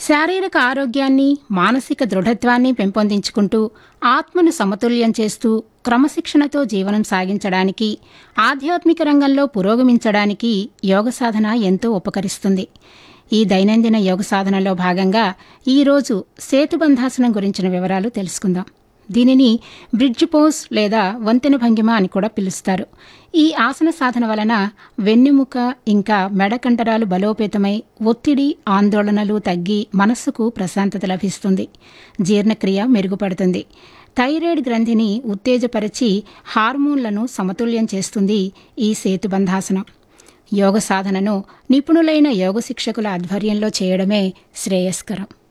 శారీరక ఆరోగ్యాన్ని, మానసిక దృఢత్వాన్ని పెంపొందించుకుంటూ, ఆత్మను సమతుల్యం చేస్తూ, క్రమశిక్షణతో జీవనం సాగించడానికి, ఆధ్యాత్మిక రంగంలో పురోగమించడానికి యోగ సాధన ఎంతో ఉపకరిస్తుంది. ఈ దైనందిన యోగ సాధనలో భాగంగా ఈరోజు సేతుబంధాసనం గురించిన వివరాలు తెలుసుకుందాం. దీనిని బ్రిడ్జ్ పోజ్ లేదా వంతెన భంగిమ అని కూడా పిలుస్తారు. ఈ ఆసన సాధన వలన వెన్నెముక ఇంకా మెడ కండరాలు బలోపేతమై ఒత్తిడి, ఆందోళనలు తగ్గి మనస్సుకు ప్రశాంతత లభిస్తుంది. జీర్ణక్రియ మెరుగుపడుతుంది. థైరాయిడ్ గ్రంథిని ఉత్తేజపరిచి హార్మోన్లను సమతుల్యం చేస్తుంది ఈ సేతుబంధాసనం. యోగ సాధనను నిపుణులైన యోగ శిక్షకుల ఆధ్వర్యంలో చేయడమే శ్రేయస్కరం.